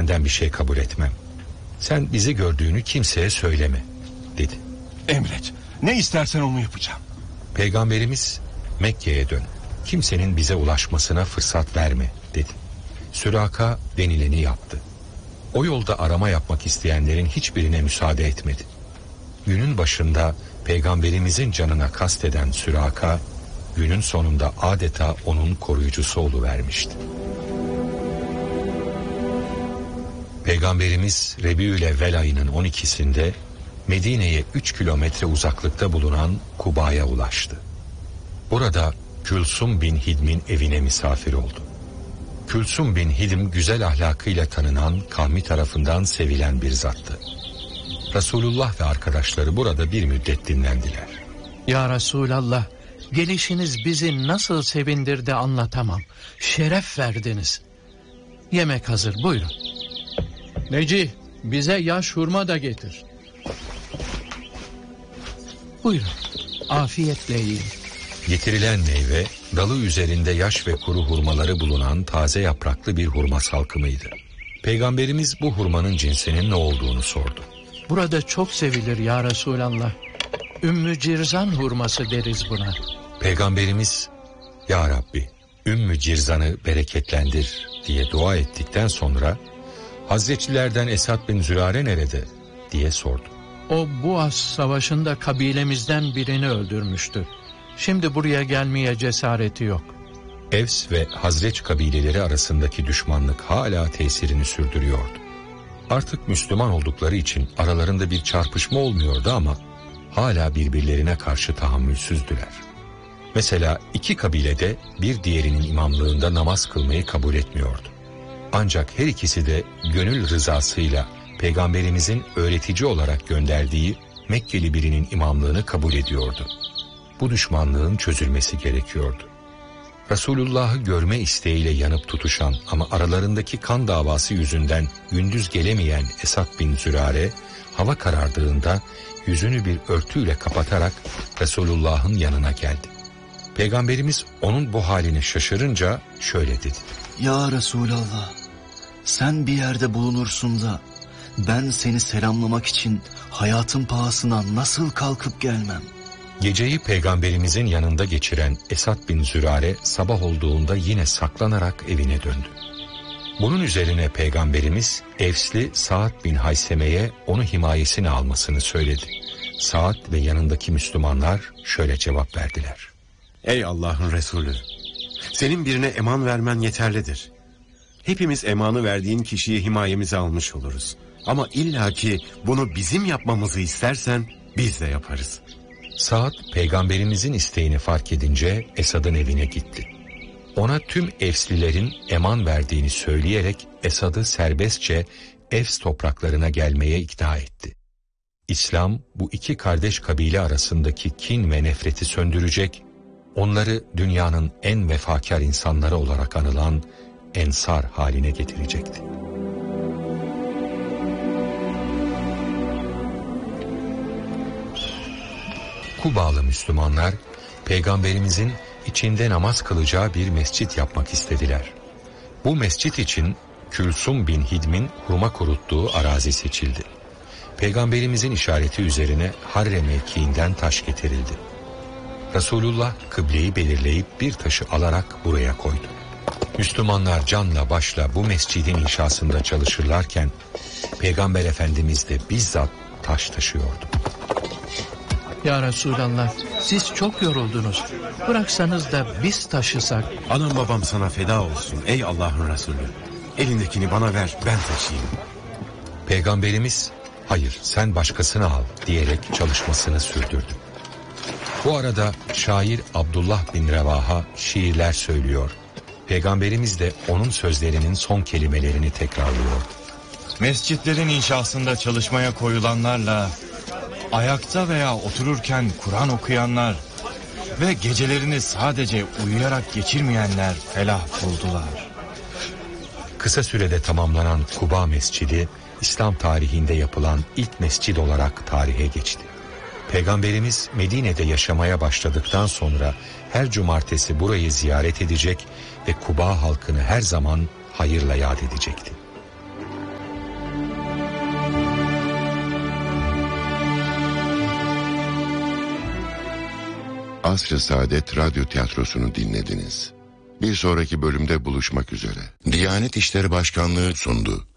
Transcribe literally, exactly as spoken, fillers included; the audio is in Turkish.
senden bir şey kabul etmem. Sen bizi gördüğünü kimseye söyleme dedi. Emret, ne istersen onu yapacağım. Peygamberimiz Mekke'ye dön, kimsenin bize ulaşmasına fırsat verme dedi. Süraka denileni yaptı. O yolda arama yapmak isteyenlerin hiçbirine müsaade etmedi. Günün başında Peygamberimizin canına kasteden Süraka, günün sonunda adeta onun koruyucusu oluvermişti. Peygamberimiz Rebiül-Evvel ayının on ikisinde Medine'ye üç kilometre uzaklıkta bulunan Kuba'ya ulaştı. Burada Külsum bin Hidm'in evine misafir oldu. Külsum bin Hidm güzel ahlakıyla tanınan, kavmi tarafından sevilen bir zattı. Resulullah ve arkadaşları burada bir müddet dinlendiler. Ya Resulallah, gelişiniz bizi nasıl sevindirdi anlatamam. Şeref verdiniz. Yemek hazır, buyurun. Necih, bize yaş hurma da getir. Buyurun, afiyetle yiyin. Getirilen meyve, dalı üzerinde yaş ve kuru hurmaları bulunan taze yapraklı bir hurma salkımıydı. Peygamberimiz bu hurmanın cinsinin ne olduğunu sordu. Burada çok sevilir ya Resulallah. Ümmü Cirzan hurması deriz buna. Peygamberimiz, Ya Rabbi, Ümmü Cirzan'ı bereketlendir diye dua ettikten sonra, Hazretçilerden Esad bin Zürare nerede diye sordu. O Buas savaşında kabilemizden birini öldürmüştü. Şimdi buraya gelmeye cesareti yok. Evs ve Hazreç kabileleri arasındaki düşmanlık hala tesirini sürdürüyordu. Artık Müslüman oldukları için aralarında bir çarpışma olmuyordu ama hala birbirlerine karşı tahammülsüzdüler. Mesela iki kabile de bir diğerinin imamlığında namaz kılmayı kabul etmiyordu. Ancak her ikisi de gönül rızasıyla Peygamberimizin öğretici olarak gönderdiği Mekkeli birinin imamlığını kabul ediyordu. Bu düşmanlığın çözülmesi gerekiyordu. Resulullah'ı görme isteğiyle yanıp tutuşan ama aralarındaki kan davası yüzünden gündüz gelemeyen Esad bin Zürare, hava karardığında yüzünü bir örtüyle kapatarak Resulullah'ın yanına geldi. Peygamberimiz onun bu haline şaşırınca şöyle dedi. Ya Resulallah, sen bir yerde bulunursun da ben seni selamlamak için hayatın pahasına nasıl kalkıp gelmem? Geceyi Peygamberimizin yanında geçiren Esad bin Zürare sabah olduğunda yine saklanarak evine döndü. Bunun üzerine Peygamberimiz Evsli Sa'd bin Hayseme'ye onu himayesine almasını söyledi. Sa'd ve yanındaki Müslümanlar şöyle cevap verdiler. Ey Allah'ın Resulü! Senin birine eman vermen yeterlidir. Hepimiz emanı verdiğin kişiyi himayemize almış oluruz. Ama illaki bunu bizim yapmamızı istersen biz de yaparız. Sa'd Peygamberimizin isteğini fark edince Esad'ın evine gitti. Ona tüm Evslilerin eman verdiğini söyleyerek Esad'ı serbestçe Evs topraklarına gelmeye ikna etti. İslam bu iki kardeş kabile arasındaki kin ve nefreti söndürecek, onları dünyanın en vefakar insanları olarak anılan Ensar haline getirecekti. Kubalı Müslümanlar, Peygamberimizin içinde namaz kılacağı bir mescit yapmak istediler. Bu mescit için Külsum bin Hidm'in hurma kuruttuğu arazi seçildi. Peygamberimizin işareti üzerine Harre mevkiinden taş getirildi. Resulullah kıbleyi belirleyip bir taşı alarak buraya koydu. Müslümanlar canla başla bu mescidin inşasında çalışırlarken Peygamber Efendimiz de bizzat taş taşıyordu. Ya Resulallah, siz çok yoruldunuz. Bıraksanız da biz taşısak. Anam babam sana feda olsun ey Allah'ın Resulü. Elindekini bana ver, ben taşıyayım. Peygamberimiz, hayır sen başkasını al diyerek çalışmasını sürdürdü. Bu arada şair Abdullah bin Revaha şiirler söylüyor. Peygamberimiz de onun sözlerinin son kelimelerini tekrarlıyor. Mescitlerin inşasında çalışmaya koyulanlarla, ayakta veya otururken Kur'an okuyanlar ve gecelerini sadece uyuyarak geçirmeyenler felah buldular. Kısa sürede tamamlanan Kuba Mescidi, İslam tarihinde yapılan ilk mescid olarak tarihe geçti. Peygamberimiz Medine'de yaşamaya başladıktan sonra her cumartesi burayı ziyaret edecek ve Kuba halkını her zaman hayırla yad edecekti. Asr-ı Saadet Radyo Tiyatrosu'nu dinlediniz. Bir sonraki bölümde buluşmak üzere. Diyanet İşleri Başkanlığı sundu.